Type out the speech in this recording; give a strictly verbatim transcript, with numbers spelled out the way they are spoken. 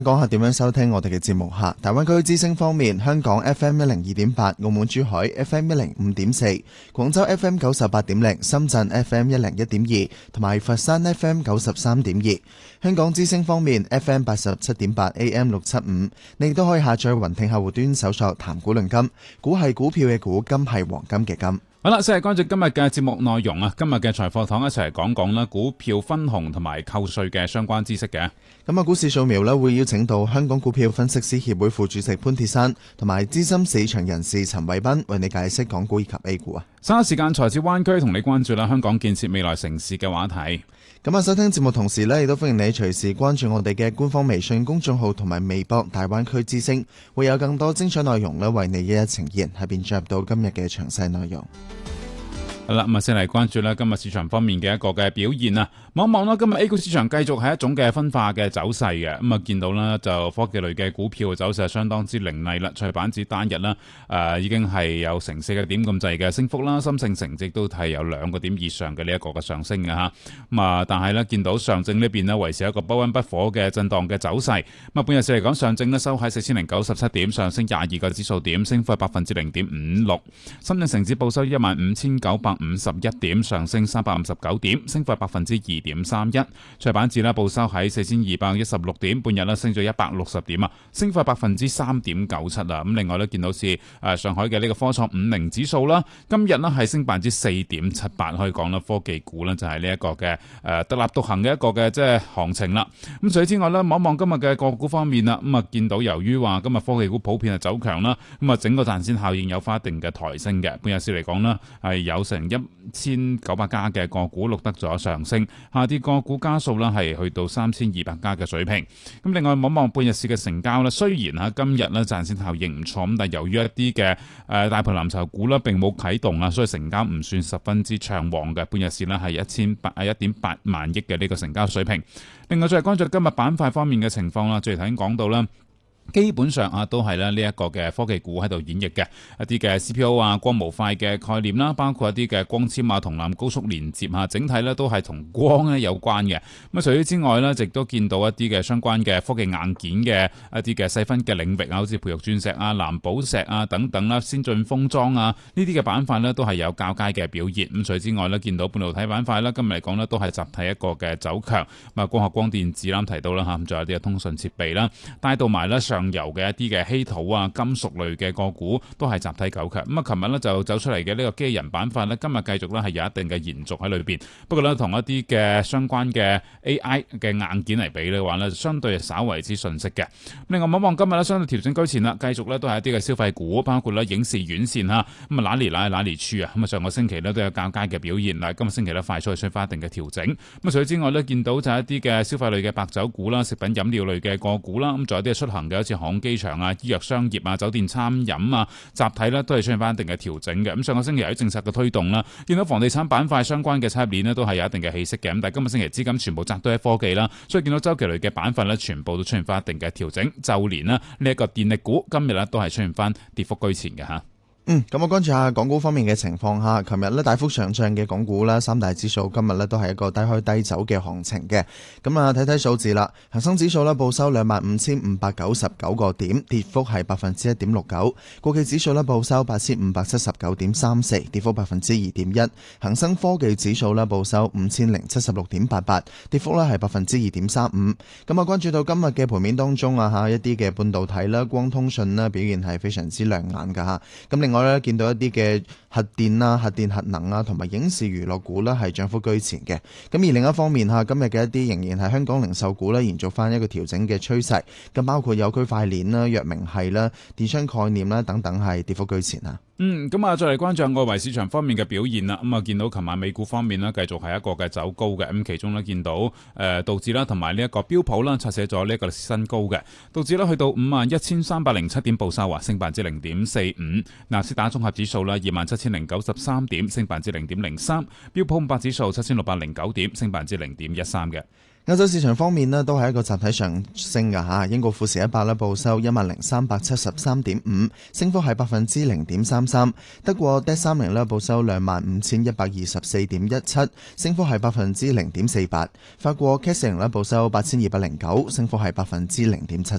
講下點樣收聽我哋嘅節目吓。大灣區之聲方面，香港 F M 一零二點八，澳門珠海 F M 一零五點四，廣州 F M 九十八點零，深圳 F M 一零一點二，同埋佛山 F M 九十三點二。香港之聲方面 ，F M 八十七點八 A M 六七五，你亦都可以下載雲聽客戶端搜索談股論金，股係股票嘅股，金係黃金嘅金。 好啦，先係關注今日嘅節目內容啊！今日嘅財貨堂一齊嚟講講啦，股票分紅同埋扣稅嘅相關知識嘅。 咁啊，股市掃描呢會邀請到香港股票分析師協會副主席潘鐵珊同埋資深市場人士陳偉斌為你解釋港股以及 A 股啊。 稍後時間財智灣區同你關注啦，香港建設未來城市嘅話題。 咁啊，收聽節目同時呢，亦都歡迎你隨時關注我哋嘅官方微信公眾號同埋微博大灣區之聲，會有更多精彩內容呢為你一一呈現，喺邊進入到今日嘅詳細內容。 好啦，咁啊，先嚟關注啦，今日市場方面嘅一個嘅表現啊。望一望啦，今日 A 股市場繼續係一種嘅分化嘅走勢嘅。咁啊，見到啦，就科技類嘅股票嘅走勢係相當之凌厲啦。創業板指單日啦，誒、呃、已經係有成四個點咁滯嘅升幅啦。深證成績都係有兩個點以上嘅呢一個嘅上升嘅吓。咁啊，但係呢，見到上證呢邊呢維持一個不溫不火嘅震盪嘅走勢。咁啊，半日市嚟講，上證呢收喺四千零九十七點，上升廿二個指數點，升幅係百分之零點五六。深證成指報收一萬五千九百五十一點，上升三百五十九點，升幅係百分之二點三一。創業板指呢報收喺四千二百一十六點，半日呢升咗一百六十點啊，升幅係百分之三點九七啊。咁另外呢，見到是誒上海嘅呢個科創五零指數啦，今日呢係升百分之四點七八，可以講啦，科技股呢就係呢一個嘅誒獨立獨行嘅一個嘅即係行情啦。咁除此之外呢，望一望今日嘅個股方面啦，咁啊見到由於話今日科技股普遍係走強啦，咁啊整個彈線效應有翻一定嘅抬升嘅。半日市嚟講呢，係有成一千九百家嘅個股錄得咗上升，下跌個股家數啦係去到三千二百家嘅水平。咁另外望望半日市嘅成交咧，雖然吓今日咧賺錢效應唔錯，咁但係由於一啲嘅誒大盤藍籌股咧並冇啟動啊，所以成交唔算十分之暢旺嘅。半日市咧係一千八啊一點八萬億嘅呢個成交水平。另外再係關注今日板塊方面嘅情況啦，最頭先講到啦。基本上啊，都係咧呢一個嘅科技股喺度演繹嘅一啲嘅 C P O 啊、光模塊嘅概念啦，包括一啲嘅光纖啊、銅纜高速連接啊，整體咧都係同光咧有關嘅。咁啊，除此之外咧，亦都見到一啲嘅相關嘅科技硬件嘅一啲嘅細分嘅領域啊，好似培育鑽石啊、藍寶石啊等等啦，先進封裝啊呢啲嘅板塊咧都係有較佳嘅表現。咁除此之外咧，見到半導體板塊啦，今日嚟講咧都係集體一個嘅走強。咁啊，光學光電子啦提到啦嚇，咁仲有啲嘅通訊設備啦，帶到埋咧上游嘅一啲嘅稀土啊、金屬類嘅個股都係集體走強。咁啊，琴日咧就走出嚟嘅呢個機器人板塊咧，今日繼續咧係有一定嘅延續喺裏邊。不過咧，同一啲嘅相關嘅 A I 嘅硬件嚟比嘅話咧，相對稍為之遜色嘅。另外望望今日咧，相對調整居前啦，繼續咧都係一啲嘅消費股，包括咧影視院線嚇，咁啊，哪年哪哪年處啊，咁啊上個星期咧都有較佳嘅表現，嗱今個星期咧快速去出翻一定嘅調整。咁啊，除此之外咧，見到就係一啲嘅消費類嘅白酒股啦、食品飲料類嘅個股啦，咁仲有啲出行嘅好似航機場啊、醫藥商業啊、酒店餐飲啊，集體咧都係出現翻一定嘅調整嘅。咁上個星期喺政策嘅推動啦，見到房地產板塊相關嘅產業鏈咧都係有一定嘅氣息嘅。咁但係今個星期資金全部集都喺科技啦，所以見到周期類嘅板塊咧全部都出現翻一定嘅調整。就連啦呢一個電力股今日咧都係出現翻跌幅居前嘅吓。 嗯，咁我關注下港股方面嘅情況下，琴日咧大幅上漲嘅港股啦，三大指數今日咧都係一個低開低走嘅行情嘅。咁啊，睇睇數字啦，恒生指數咧報收兩萬五千五百九十九個點，跌幅係百分之一點六九。國企指數咧報收八千五百七十九點三四，跌幅百分之二點一。恒生科技指數咧報收五千零七十六點八八，跌幅咧係百分之二點三五。咁啊，關注到今日嘅盤面當中啊，吓一啲嘅半導體啦、光通訊啦表現係非常之亮眼噶吓。咁另外咧，見到一啲嘅核電啦、核電核能啊，同埋影視娛樂股啦，係漲幅居前嘅。咁而另一方面吓，今日嘅一啲仍然係香港零售股咧，延續翻一個調整嘅趨勢。咁包括有區塊鏈啦、藥明系啦、電商概念啦等等，係跌幅居前啊。 嗯，咁啊，再嚟關注外圍市場方面嘅表現啦。咁啊，見到琴晚美股方面呢，繼續係一個嘅走高嘅。咁其中呢，見到誒道指啦，同埋呢一個標普啦，刷寫咗呢一個新高嘅。道指呢去到五萬一千三百零七點報收啊，升百分之零點四五。納斯達克綜合指數啦，二萬七千零九十三點，升百分之零點零三。標普五百指數七千六百零九點，升百分之零點一三嘅。 歐洲市場方面呢，都係一個集體上升嘅嚇。英國富時一百呢報收一萬零三百七十三點五，升幅係百分之零點三三。德國 D 三十呢報收兩萬五千一百二十四點一七，升幅係百分之零點四八。法國 C A C 呢報收八千二百零九，升幅係百分之零點七七。